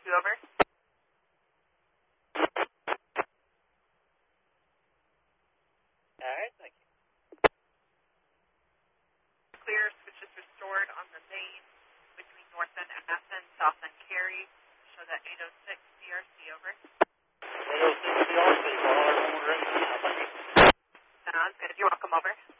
CRC over. All right, thank you. Clear, switches restored on the main between North End Athens, South End Cary. Show that 806 CRC over. 806 CRC, call everyone ready to go. Thank you. Sounds good. You want to come over?